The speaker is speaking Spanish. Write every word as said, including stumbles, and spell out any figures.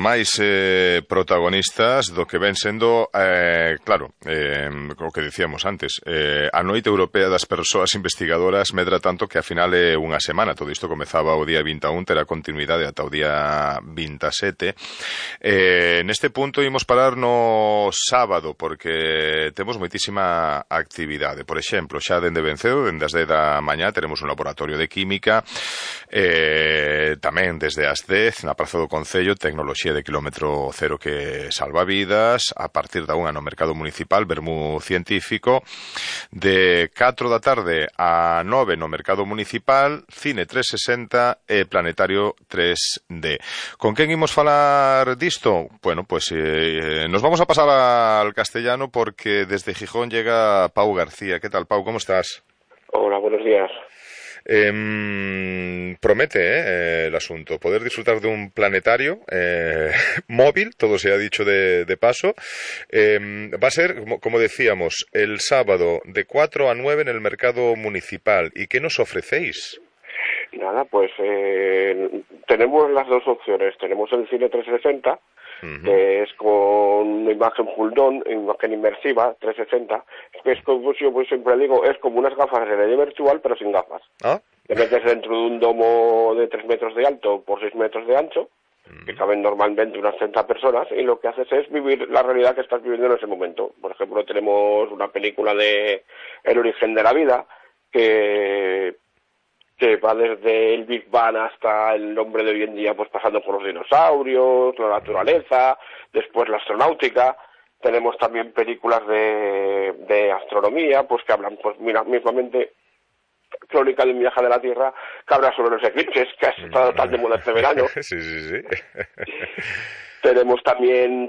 máis eh, protagonistas do que ven sendo, eh, claro, eh, o que dicíamos antes, eh, a Noite Europea das Persoas Investigadoras medra tanto que a final é unha semana. Todo isto comezaba o día vinte e un, terá continuidade ata o día vinte e sete. Eh, neste punto imos parar no sábado, porque temos moitísima actividade. Por exemplo, xa dende Vencedo, dende as dez da mañá, teremos un laboratorio de química, eh, tamén desde as dez, na Praza do Concello, tecnoloxía de quilómetro cero que salva vidas, a partir da unha no Mercado Municipal, vermú científico, de catro da tarde a nove no Mercado Municipal, cine trescentos sesenta e planetario tres D. Con quen imos falar disto? Bueno, pues eh, nos vamos a pasar al castellano porque desde Gijón llega Pau García. ¿Qué tal, Pau? ¿Cómo estás? Hola, buenos días. Eh, promete eh, el asunto, poder disfrutar de un planetario eh, móvil, todo se ha dicho de, de paso. Eh, va a ser, como, como decíamos, el sábado de cuatro a nueve en el Mercado Municipal. ¿Y qué nos ofrecéis? Nada, pues eh, tenemos las dos opciones. Tenemos el cine trescientos sesenta, uh-huh. que es con una imagen full-on, imagen inmersiva, trescientos sesenta, que es como yo pues siempre digo, es como unas gafas de realidad virtual, pero sin gafas. ¿Ah? Te metes dentro de un domo de tres metros de alto por seis metros de ancho, uh-huh. que caben normalmente unas treinta personas, y lo que haces es vivir la realidad que estás viviendo en ese momento. Por ejemplo, tenemos una película de El origen de la vida, que... que va desde el Big Bang hasta el hombre de hoy en día, pues pasando por los dinosaurios, la naturaleza, después la astronáutica. Tenemos también películas de, de astronomía, pues que hablan, pues mira, mismamente, Crónica de un viaje de la Tierra, que habla sobre los eclipses, que ha estado tan de moda este verano. Sí, sí, sí. Tenemos también